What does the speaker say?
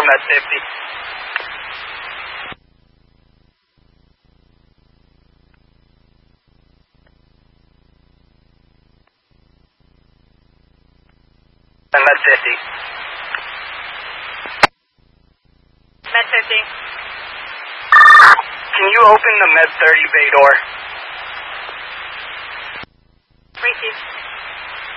Med 50. Med 50. Med 50. Can you open the Med 30 bay door?